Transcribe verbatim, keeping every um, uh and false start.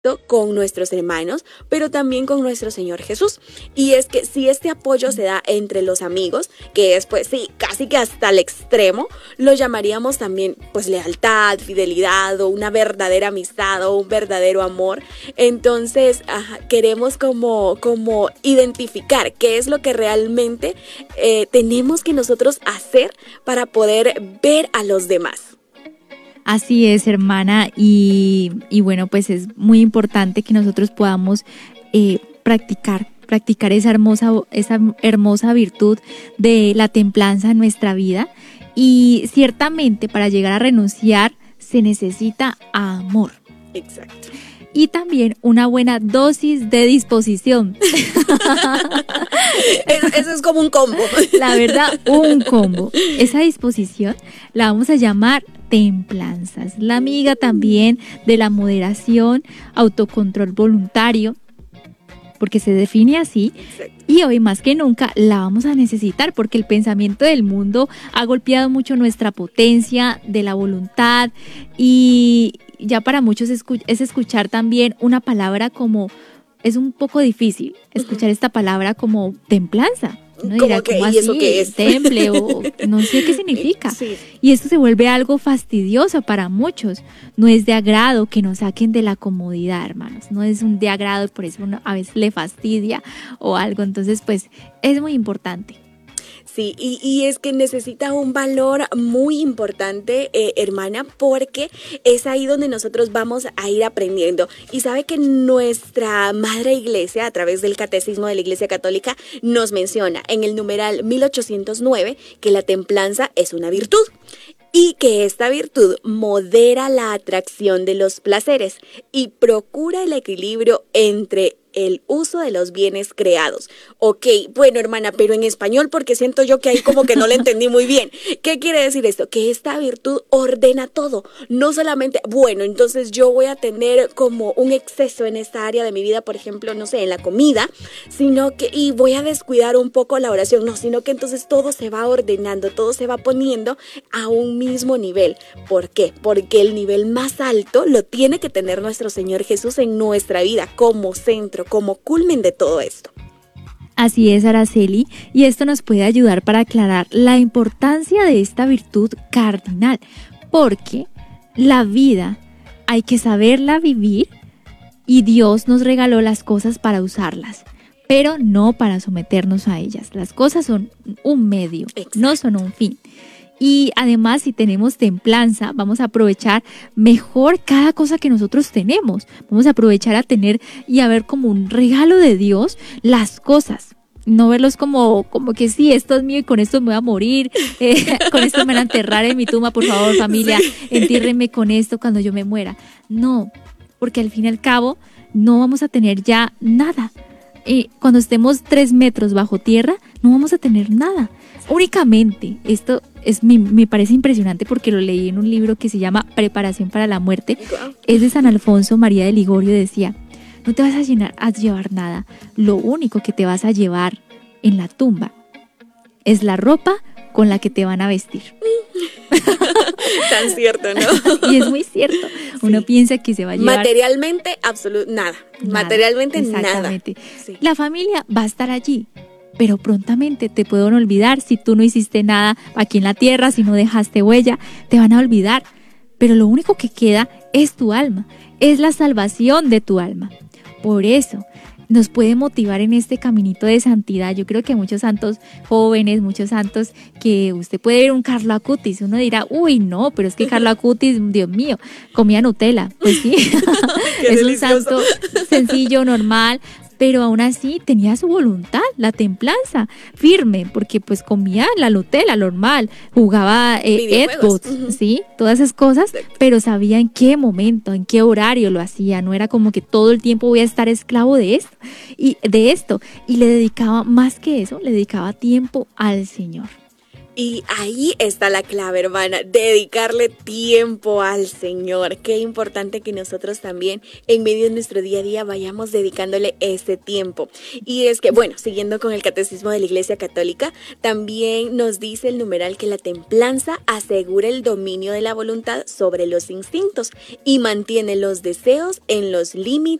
con nuestros hermanos, pero también con nuestro Señor Jesús. Y es que si este apoyo se da entre los amigos, que es pues sí, casi que hasta el extremo, lo llamaríamos también pues lealtad, fidelidad o una verdadera amistad o un verdadero amor. Entonces ajá, queremos como, como identificar qué es lo que realmente eh, tenemos que nosotros hacer para poder ver a los demás. Así es, hermana, y, y bueno, pues es muy importante que nosotros podamos eh, practicar, practicar esa hermosa, esa hermosa virtud de la templanza en nuestra vida. Y ciertamente para llegar a renunciar se necesita amor. Exacto. Y también una buena dosis de disposición. Eso es como un combo. La verdad, un combo. Esa disposición la vamos a llamar templanza. Es la amiga también de la moderación, autocontrol voluntario, porque se define así. Y hoy más que nunca la vamos a necesitar porque el pensamiento del mundo ha golpeado mucho nuestra potencia de la voluntad y ya para muchos es escuchar también una palabra como, es un poco difícil escuchar uh-huh. esta palabra como templanza. Uno dirá, que, ¿cómo ¿y así? eso qué es? Temple o no sé qué significa. Sí. Y esto se vuelve algo fastidioso para muchos. No es de agrado que nos saquen de la comodidad, hermanos. No es un de agrado, por eso uno a veces le fastidia o algo. Entonces, pues, es muy importante. Sí, y, y es que necesita un valor muy importante, eh, hermana, porque es ahí donde nosotros vamos a ir aprendiendo. Y sabe que nuestra Madre Iglesia, a través del Catecismo de la Iglesia Católica, nos menciona en el numeral mil ochocientos nueve que la templanza es una virtud. Y que esta virtud modera la atracción de los placeres y procura el equilibrio entre el uso de los bienes creados. Ok, bueno, hermana, pero en español porque siento yo que ahí como que no le entendí muy bien. ¿Qué quiere decir esto? Que esta virtud ordena todo, no solamente, bueno, entonces yo voy a tener como un exceso en esta área de mi vida, por ejemplo, no sé, en la comida, sino que, y voy a descuidar un poco la oración, no, sino que entonces todo se va ordenando, todo se va poniendo a un mismo nivel. ¿Por qué? Porque el nivel más alto lo tiene que tener nuestro Señor Jesús en nuestra vida como centro, como culmen de todo esto. Así es, Araceli, y esto nos puede ayudar para aclarar la importancia de esta virtud cardinal, porque la vida hay que saberla vivir y Dios nos regaló las cosas para usarlas, pero no para someternos a ellas. Las cosas son un medio, Exacto. no son un fin. Y además, si tenemos templanza, vamos a aprovechar mejor cada cosa que nosotros tenemos. Vamos a aprovechar a tener y a ver como un regalo de Dios las cosas. No verlos como, como que sí, esto es mío y con esto me voy a morir. Eh, con esto me van a enterrar en mi tumba, por favor, familia. Sí. Entiérrenme con esto cuando yo me muera. No, porque al fin y al cabo no vamos a tener ya nada. Eh, cuando estemos tres metros bajo tierra, no vamos a tener nada. Únicamente, esto es, me, me parece impresionante porque lo leí en un libro que se llama Preparación para la muerte. Es de San Alfonso María de Ligorio. Decía, no te vas a, llenar, a llevar nada. Lo único que te vas a llevar en la tumba es la ropa con la que te van a vestir. Tan cierto, ¿no? Y es muy cierto. Uno sí. piensa que se va a llevar... Materialmente, absolutamente nada. nada. Materialmente, exactamente. nada. Sí. La familia va a estar allí, pero prontamente te pueden olvidar si tú no hiciste nada aquí en la tierra, si no dejaste huella, te van a olvidar. Pero lo único que queda es tu alma, es la salvación de tu alma. Por eso nos puede motivar en este caminito de santidad. Yo creo que muchos santos jóvenes, muchos santos que usted puede ver un Carlo Acutis, uno dirá, uy, no, pero es que Carlo Acutis, Dios mío, comía Nutella. Pues sí, es delicioso. Un santo sencillo, normal, pero aún así tenía su voluntad, la templanza, firme, porque pues comía la Nutella normal, jugaba eh, Xbox, uh-huh. ¿sí? Todas esas cosas, Exacto. pero sabía en qué momento, en qué horario lo hacía, no era como que todo el tiempo voy a estar esclavo de esto, y de esto, y le dedicaba más que eso, le dedicaba tiempo al Señor. Y ahí está la clave, hermana, dedicarle tiempo al Señor. Qué importante que nosotros también en medio de nuestro día a día vayamos dedicándole ese tiempo. Y es que, bueno, siguiendo con el Catecismo de la Iglesia Católica, también nos dice el numeral que la templanza asegura el dominio de la voluntad sobre los instintos y mantiene los deseos en los límites